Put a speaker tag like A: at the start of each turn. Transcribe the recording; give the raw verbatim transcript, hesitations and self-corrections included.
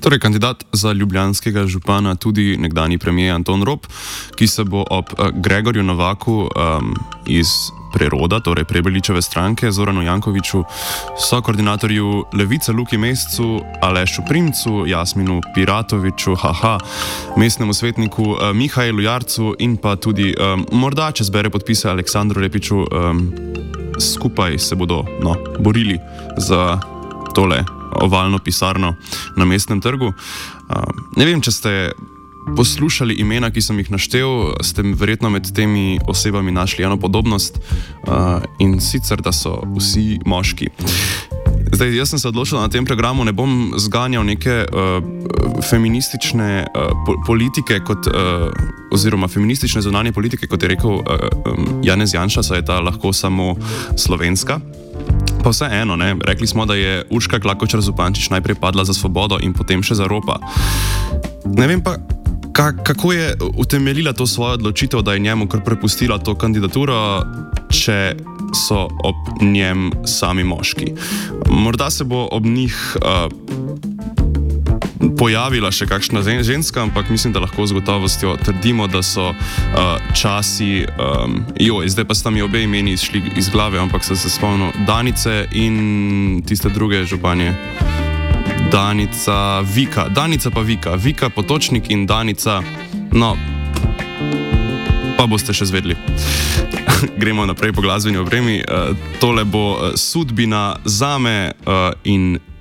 A: Torej, kandidat za ljubljanskega župana, tudi nekdanji premier Anton Rop, ki se bo ob uh, Gregorju Novaku um, iz Preroda, torej Prebeličeve stranke, Zoranu Jankoviću, sokoordinatorju Levice Luki Mescu, Alešu Primcu, Jasminu Piratoviću, haha, mestnemu svetniku uh, Mihajlu Jarcu in pa tudi um, morda, če zbere podpise, Aleksandru Repiću, um, skupaj se bodo no, borili za tole ovalno pisarno na Mestnem trgu. Uh, ne vem, če ste poslušali imena, ki sem jih naštel, ste verjetno med temi osebami našli eno podobnost uh, in sicer, da so vsi moški. Zdaj, jaz sem se odločil, da na tem programu ne bom zganjal neke uh, feministične uh, po politike, kot, uh, oziroma feministične zunanje politike, kot je rekel uh, um, Janez Janša, saj je ta lahko samo slovenska. Pa vse eno, ne? Rekli smo, da je Urška Klakočar Zupančič najprej padla za Svobodo in potem še za Ropa. Ne vem pa, ka kako je utemeljila to svojo odločitev, da je njemu kar prepustila to kandidaturo, če so ob njem sami moški. Morda se bo ob njih uh, pojavila še kakšna ženska, ampak mislim, da lahko z gotovostjo trdimo, da so uh, časi, um, joj, zdaj pa sta mi obe imeni izšli iz glave, ampak sem se spomnil Danice in tiste druge županje. Danica, Vika, Danica pa Vika, Vika Potočnik in Danica, no, pa boste še zvedli. Gremo naprej po glasbeni opremi. Uh, tole bo sudbina zame uh, in